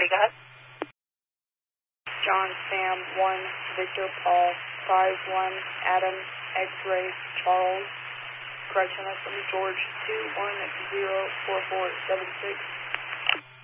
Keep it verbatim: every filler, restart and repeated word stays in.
Sorry, go ahead. John, Sam, one, Victor, Paul, five, one, Adam, X-ray, Charles, correction, that's from George, two, one, zero, four, four, seven, six.